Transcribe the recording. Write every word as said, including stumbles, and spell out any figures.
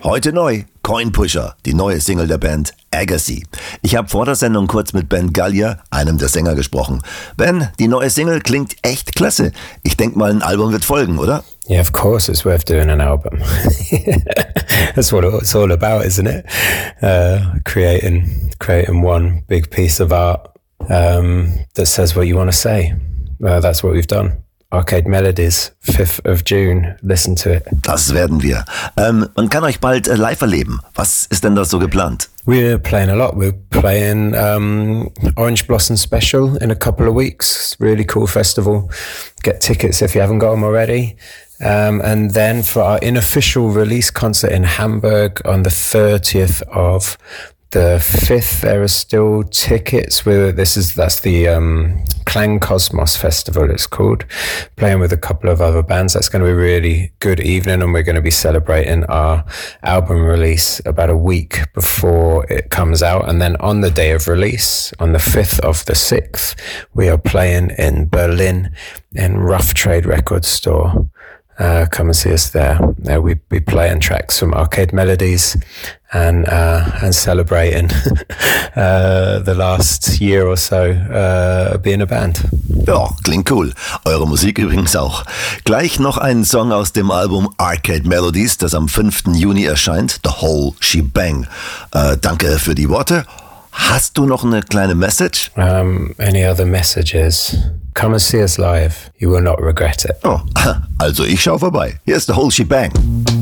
Heute neu, Coin Pusher, die neue Single der Band Agassi. Ich habe vor der Sendung kurz mit Ben Gallier, einem der Sänger, gesprochen. Ben, die neue Single klingt echt klasse. Ich denke mal, ein Album wird folgen, oder? Yeah, of course it's worth doing an album. That's what it's all about, isn't it? Uh, creating, creating one big piece of art um, that says what you want to say. Uh, that's what we've done. Arcade Melodies, fifth of June. Listen to it. Das werden wir. Ähm, man kann euch bald äh, live erleben. Was ist denn da so geplant? We're playing a lot. We're playing um, Orange Blossom Special in a couple of weeks. Really cool festival. Get tickets if you haven't got them already. Um, and then for our unofficial release concert in Hamburg on the thirtieth of the fifth, there are still tickets. With this is that's the um, Klang Cosmos Festival. It's called. Playing with a couple of other bands. That's going to be a really good evening, and we're going to be celebrating our album release about a week before it comes out. And then on the day of release, on the fifth of the sixth, we are playing in Berlin in Rough Trade Records store. Uh, come and see us there. Uh, we be playing tracks from Arcade Melodies and uh, and celebrating uh, the last year or so uh, being a band. Ja, klingt cool. Eure Musik übrigens auch. Gleich noch einen Song aus dem Album Arcade Melodies, das am fünften Juni erscheint, The Whole Shebang. Äh, danke für die Worte. Hast du noch eine kleine Message? Um, any other messages? Come and see us live. You will not regret it. Oh, also ich schau vorbei. Hier ist The Whole Shebang.